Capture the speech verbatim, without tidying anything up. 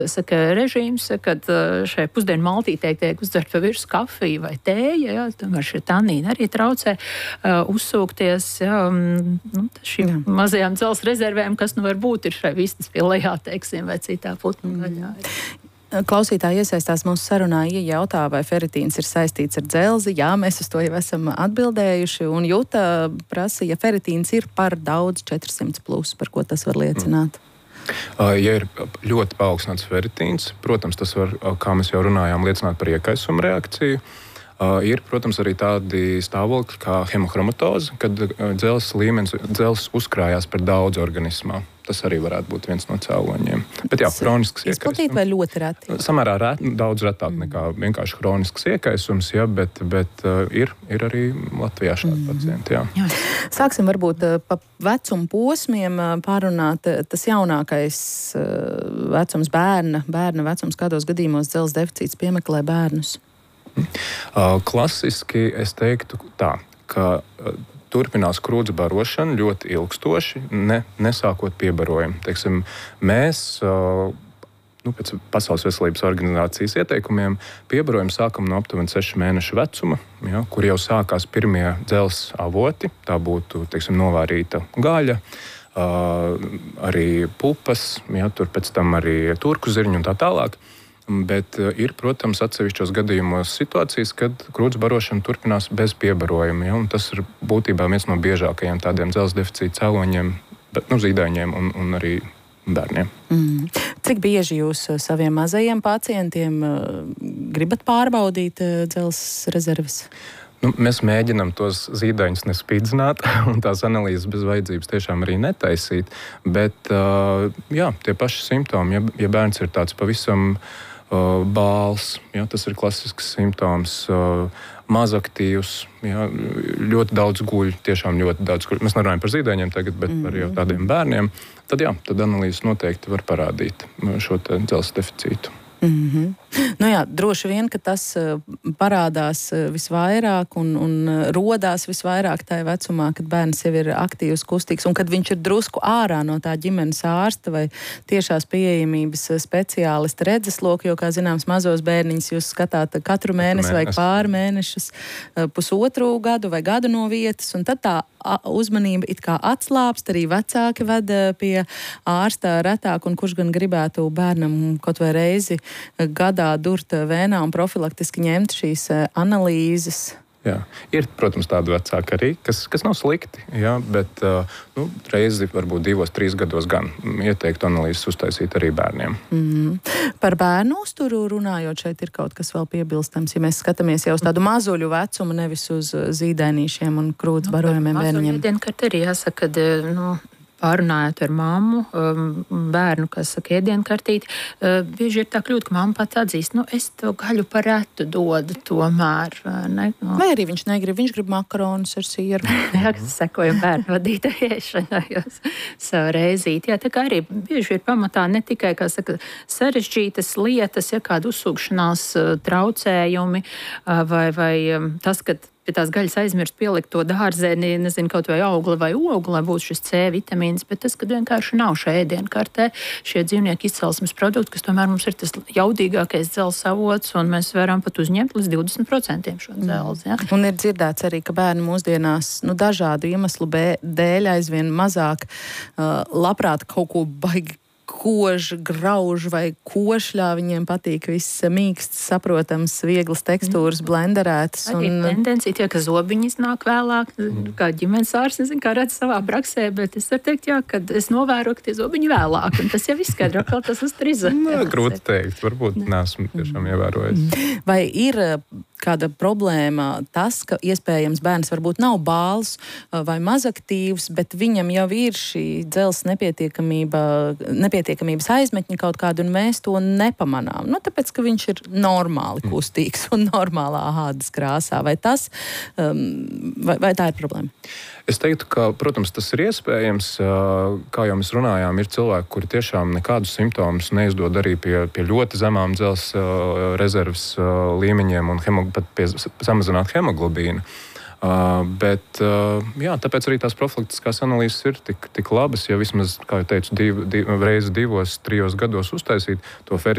Saka, režīms, kad šai pusdienu maltītei tiek uzdzert pa virsmu kafiju vai tēja, jā, tomēr šie tanīni arī traucē uh, uzsūkties, jā, nu, šīm mazajām dzelzs rezervēm, kas nu var būt ir šai vistas pie lejā, teiksim, vai citā putnu gaļā. Klausītāji iesaistās mūsu sarunā, iejautā, vai feritīns ir saistīts ar dzelzi. Jā, mēs uz to jau esam atbildējuši, un Juta prasa, ja feritīns ir par daudz četrsimt plus, par ko tas var liecināt? Mm. Ja ir ļoti paaugstināts feritīns, protams, tas var, kā mēs jau runājām, liecināt par iekaisuma reakciju. Ir, protams, arī tādi stāvokļi kā hemohromatoze, kad dzelzs līmenis, dzelzs uzkrājās par daudz organismā. Tas arī varētu būt viens no cēloņiem. Bet jā, hronisks iekaisums. Izplatīti vai ļoti reti? Samērā reti, daudz retāk mm. nekā vienkārši hronisks iekaisums, jā, bet, bet uh, ir, ir arī Latvijā šādi mm. pacienti, jā. jā. Sāksim varbūt pa vecuma posmiem pārunāt. Tas jaunākais vecums bērna, bērna vecums, kādos gadījumos dzelzs deficīts piemeklē bērnus? Uh, klasiski es teiktu tā, ka uh, turpinās krūts barošana ļoti ilgstoši, ne, nesākot piebarojumu. Teiksim, mēs, uh, nu, pēc Pasaules veselības organizācijas ieteikumiem, piebarojumu sākam no aptuveni sešu mēnešu vecuma, ja, kur jau sākās pirmie dzelzs avoti. Tā būtu, teiksim, novārīta gaļa, uh, arī pupas, ja, tur pēc tam arī turku zirņi un tā tālāk. Bet ir, protams, atsevišķos gadījumos situācijas, kad krūts barošana turpinās bez piebarojuma. Ja, tas ir būtībā viens no biežākajiem tādiem dzelzs deficīta cēloņiem, bet, nu, zīdaiņiem un, un arī bērniem. Mm. Cik bieži jūs saviem mazajiem pacientiem gribat pārbaudīt dzelzs rezerves? Nu, mēs mēģinām tos zīdaiņus nespīdzināt un tās analīzes bez vajadzības tiešām arī netaisīt. Bet jā, tie paši simptomi, ja, ja bērns ir tāds pavisam uh, bāls, ja, tas ir klasisks simptoms, uh, mazaktīvs, ja, ļoti daudz guļ, tiešām ļoti daudz guļ. Mēs nerunājam par zīdaiņiem tagad, bet par jau tādiem bērniem. Tad jā, tad analīzes noteikti var parādīt šo dzelzs deficītu. Mm-hmm. Nu jā, droši vien, ka tas parādās visvairāk un, un rodās visvairāk tajā vecumā, kad bērns jau ir aktīvs, kustīgs un kad viņš ir drusku ārā no tā ģimenes ārsta vai tiešās pieejamības speciālista redzesloka, jo, kā zināms, mazos bērniņus jūs skatāt katru mēnesi vai pāri mēnešus, pusotru gadu vai gadu no vietas, un tad tā uzmanība it kā atslāpst, arī vecāki ved pie ārsta retāk, un kurš gan gribētu bērnam kaut vai reizi gadā durt vēnā un profilaktiski ņemt šīs analīzes. Jā. Ir, protams, tādi vecāki arī, kas, kas nav slikti, jā, bet nu, reizi varbūt divos, trīs gados gan ieteiktu analīzes uztaisīt arī bērniem. Mm. Par bērnu uzturu runājot, šeit ir kaut kas vēl piebilstams, ja mēs skatāmies jau uz tādu mazuļu vecumu, nevis uz zīdainīšiem un krūts nu, barojumiem bērniņiem. Mazuļu ēdienkārt arī jāsaka, kad, nu, pārunājot ar mammu, bērnu, kas saka ēdienkartīti, bieži ir tā kļūt, ka mamma pat atzīst, nu, es to gaļu par retu dodu tomēr. Ne? No. Vai arī viņš negrib, viņš grib makaronus ar sieru. Jā, kas sekojam bērnu vadītāju ēšanājos savu reizīti. Jā, tā kā arī bieži ir pamatā ne tikai, kā saka, sarežģītas lietas, ja kāda uzsūkšanās traucējumi vai, vai tas, ka pie tās gaļas aizmirst pielikt to dārzeni, nezinu, kaut vai augli vai ogli, lai būtu šis C vitamīns, bet tas, kad vienkārši nav šajā ēdienkartē šie dzīvnieku izcelsmes produkti, kas tomēr mums ir tas jaudīgākais dzelzs avots, un mēs varam pat uzņemt līdz divdesmit procentiem šo dzelzi. Ja? Un ir dzirdēts arī, ka bērni mūsdienās, nu, dažādu iemeslu dēļ aizvien mazāk uh, labprāt kaut ko baigi kož, grauž vai košļā. Viņiem patīk viss mīksts, saprotams, vieglas tekstūras, blenderētas. Arī un... tendencija tie, ka zobiņi iznāk vēlāk, kā ģimenes ārsts, nezinu, kā redz savā praksē, bet es varu teikt, jā, kad es novēroju, ka tie zobiņi vēlāk, un tas jau izskaidro, kā tas uztrizē. Nē, grūti teikt, varbūt neesmu tiešām ievērojis. Vai ir kāda problēma tas, ka iespējams bērns varbūt nav bāls vai mazaktīvs, bet viņam jau ir šī dzelzs nepietiekamība, nepietiekamības aizmetņa kaut kāda, un mēs to nepamanām. Nu, tāpēc, ka viņš ir normāli kustīgs un normālā ādas krāsā. Vai tas, um, vai, vai tā ir problēma? Es teiktu, ka, protams, tas ir iespējams. Kā jau mēs runājām, ir cilvēki, kuri tiešām nekādus simptomus neizdod arī pie, pie ļoti zemām dzelzs rezerves līmeņiem un hemo, pat pie samazināt hemoglobīnu. Uh, bet, uh, jā, tāpēc arī tās profilaktiskās analīzes ir tik, tik labas, ja vismaz, kā jau teicu, div, div, reizi divos, trijos gados uztaisīt to